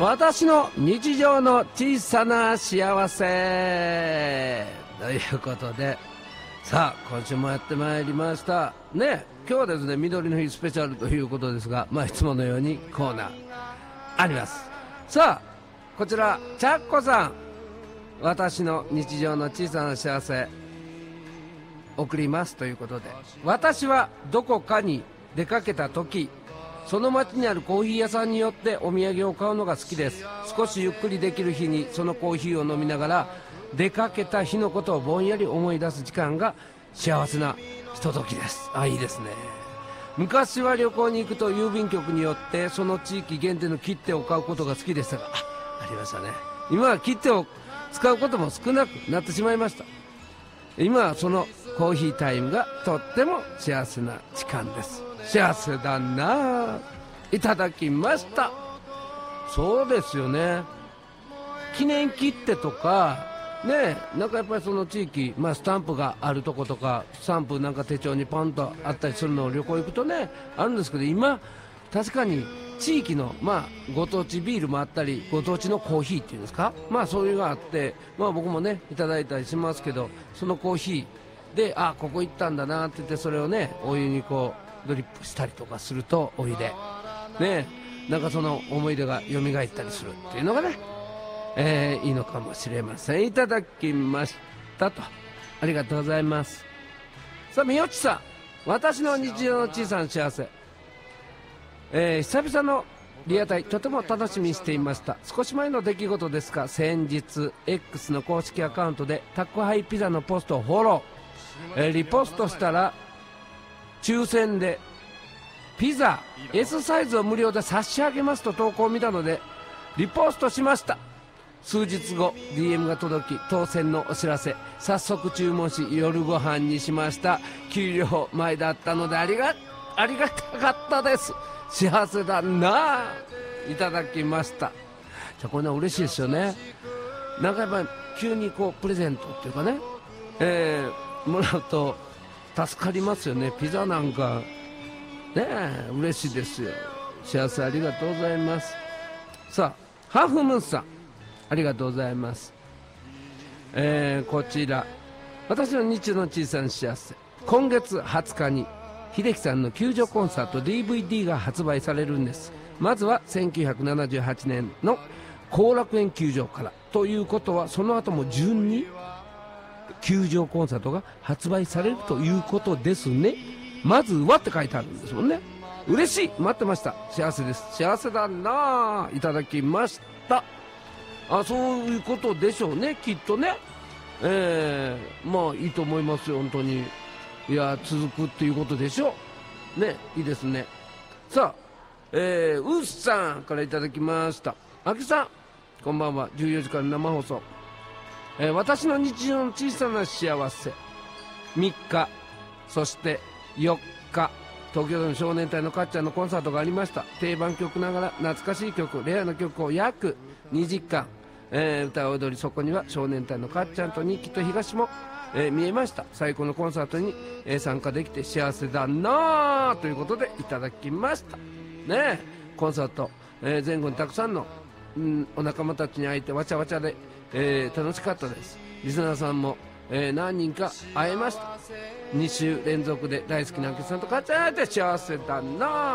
私の日常の小さな幸せということで、さあ今週もやってまいりましたね。今日はですね、緑の日スペシャルということですが、いつものようにコーナーあります。さあこちらチャッコさん、私の日常の小さな幸せ送りますということで、私はどこかに出かけた時、その町にあるコーヒー屋さんによってお土産を買うのが好きです。少しゆっくりできる日にそのコーヒーを飲みながら出かけた日のことをぼんやり思い出す時間が幸せなひとときです。いいですね。昔は旅行に行くと郵便局によってその地域限定の切手を買うことが好きでしたが、ありましたね。今は切手を使うことも少なくなってしまいました。今はそのコーヒータイムがとっても幸せな時間です。幸せだな。いただきました。そうですよね、記念切手とかね、なんかやっぱりその地域、スタンプがあるとことか、スタンプなんか手帳にポンとあったりするのを旅行行くとね、あるんですけど、今確かに地域のご当地ビールもあったり、ご当地のコーヒーっていうんですか、そういうのがあって、僕もねいただいたりしますけど、そのコーヒーでここ行ったんだなって言って、それをねお湯にこうドリップしたりとかすると、お湯でね、なんかその思い出が蘇ったりするっていうのがね、いいのかもしれません。いただきましたと、ありがとうございます。さあみよちさん、私の日常の小さな幸せ、久々のリアタイ、とても楽しみにしていました。少し前の出来事ですが、先日 X の公式アカウントで宅配ピザのポストをフォロー、リポストしたら抽選でピザ S サイズを無料で差し上げますと投稿を見たのでリポストしました。数日後 DM が届き、当選のお知らせ、早速注文し夜ご飯にしました。給料前だったのでありがたかったです。幸せだな。いただきました。じゃこれは嬉しいですよね。なんかやっぱり急にこうプレゼントっていうかね、もらうと助かりますよね。ピザなんかね嬉しいですよ。幸せ、ありがとうございます。さあハーフムーンさん、ありがとうございます。こちら私の日常の小さな幸せ、今月20日に秀樹さんの救助コンサート DVD が発売されるんです。まずは1978年の後楽園球場からということは、その後も順に球場コンサートが発売されるということですね。まずはって書いてあるんですもんね。嬉しい、待ってました。幸せです。幸せだな。いただきました。そういうことでしょうね、きっとね。いいと思いますよ、本当に。いや続くっていうことでしょうね。いいですね。さあ、うっさんからいただきました。あきさんこんばんは。14時から生放送、私の日常の小さな幸せ、3日そして4日、東京都の少年隊のかっちゃんのコンサートがありました。定番曲ながら懐かしい曲、レアな曲を約2時間、歌を踊り、そこには少年隊のかっちゃんと日記と東も見えました。最高のコンサートに、参加できて幸せだなということでいただきましたね。コンサート、前後にたくさんの、お仲間たちに会えてわちゃわちゃで、楽しかったです。リスナーさんも、何人か会えました。2週連続で大好きなあきさんとかっちゃん会えて幸せだな